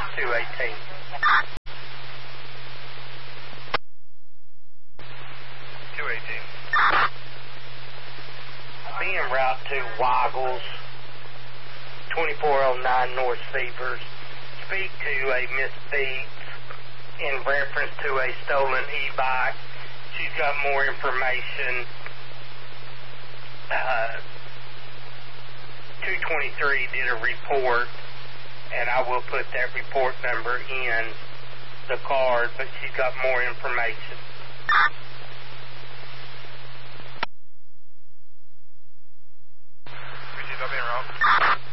218. Be en route to Waggles, 2409 North Seavers. Speak to a Miss Beats in reference to a stolen e-bike. She's got more information. 223 did a report, and I will put that report number in the card, but she's got more information. Appreciate that being wrong.